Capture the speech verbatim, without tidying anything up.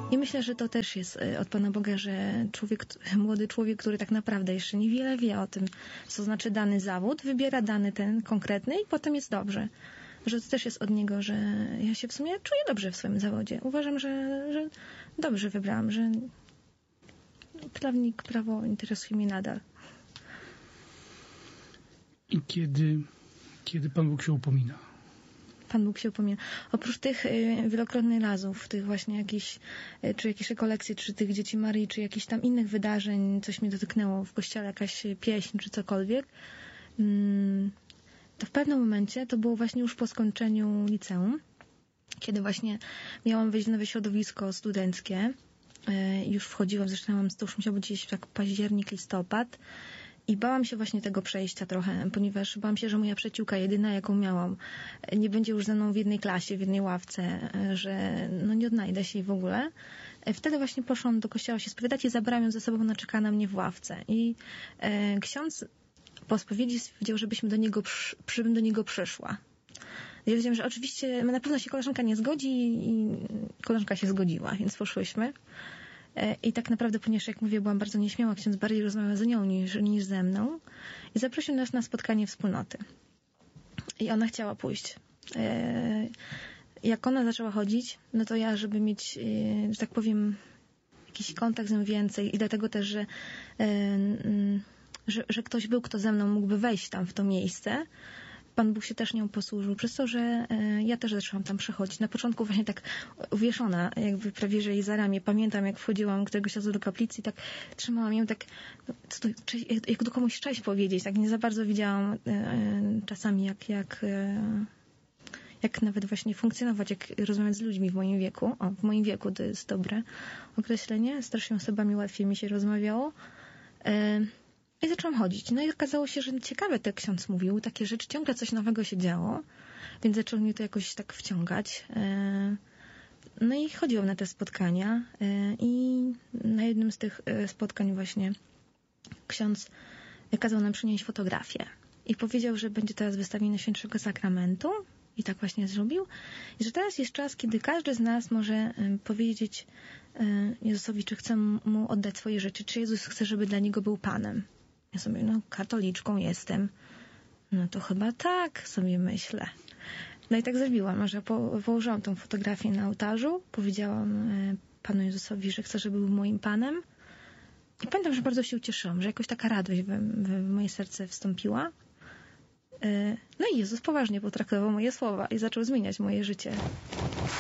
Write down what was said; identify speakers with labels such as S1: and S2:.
S1: I myślę, że to też jest od Pana Boga, że człowiek, młody człowiek, który tak naprawdę jeszcze niewiele wie o tym, co znaczy dany zawód, wybiera dany ten konkretny i potem jest dobrze. Że to też jest od Niego, że ja się w sumie czuję dobrze w swoim zawodzie. Uważam, że, że dobrze wybrałam, że prawnik, prawo interesuje mnie nadal.
S2: I kiedy, kiedy Pan Bóg się upomina?
S1: Pan Bóg się upomina. Oprócz tych y, wielokrotnych razów, tych właśnie jakichś, y, czy jakichś rekolekcji, czy tych Dzieci Maryi, czy jakichś tam innych wydarzeń, coś mnie dotknęło w kościele, jakaś pieśń, czy cokolwiek, mm, to w pewnym momencie, to było właśnie już po skończeniu liceum, kiedy właśnie miałam wejść w nowe środowisko studenckie, y, już wchodziłam, zresztą to już musiał być gdzieś tak październik, listopad, i bałam się właśnie tego przejścia trochę, ponieważ bałam się, że moja przyjaciółka jedyna, jaką miałam, nie będzie już ze mną w jednej klasie, w jednej ławce, że no nie odnajdę się jej w ogóle. Wtedy właśnie poszłam do kościoła się spowiadać i zabrałam ją ze sobą, ona czekała na mnie w ławce. I e, ksiądz po spowiedzi stwierdził, żebyśmy do niego, przy, żebym do niego przyszła. Ja wiedziałam, że oczywiście na pewno się koleżanka nie zgodzi i koleżanka się zgodziła, więc poszłyśmy. I tak naprawdę, ponieważ jak mówię, byłam bardzo nieśmiała, ksiądz bardziej rozmawiał z nią niż, niż ze mną i zaprosił nas na spotkanie wspólnoty. I ona chciała pójść. Jak ona zaczęła chodzić, no to ja, żeby mieć, że tak powiem, jakiś kontakt z nią więcej i dlatego też, że, że, że ktoś był, kto ze mną mógłby wejść tam w to miejsce, Pan Bóg się też nią posłużył, przez to, że ja też zaczęłam tam przechodzić. Na początku właśnie tak uwieszona, jakby prawie, że jej za ramię. Pamiętam, jak wchodziłam któregoś razu do kaplicy i tak trzymałam ją tak, co to, cześć, jak do komuś cześć powiedzieć. Tak nie za bardzo widziałam czasami, jak, jak, jak nawet właśnie funkcjonować, jak rozmawiać z ludźmi w moim wieku. O, w moim wieku to jest dobre określenie. Z starszymi osobami łatwiej mi się rozmawiało. I zaczęłam chodzić. No i okazało się, że ciekawe te ksiądz mówił, takie rzeczy, ciągle coś nowego się działo, więc zaczął mnie to jakoś tak wciągać. No i chodziłam na te spotkania i na jednym z tych spotkań właśnie ksiądz kazał nam przynieść fotografię i powiedział, że będzie teraz wystawienie Świętego Sakramentu i tak właśnie zrobił. I że teraz jest czas, kiedy każdy z nas może powiedzieć Jezusowi, czy chce mu oddać swoje rzeczy, czy Jezus chce, żeby dla niego był Panem. Ja sobie, no katoliczką jestem. No to chyba tak, sobie myślę. No i tak zrobiłam, że po, położyłam tą fotografię na ołtarzu, powiedziałam Panu Jezusowi, że chcę, żeby był moim Panem. I pamiętam, że bardzo się ucieszyłam, że jakoś taka radość we, we w moje serce wstąpiła. No i Jezus poważnie potraktował moje słowa i zaczął zmieniać moje życie.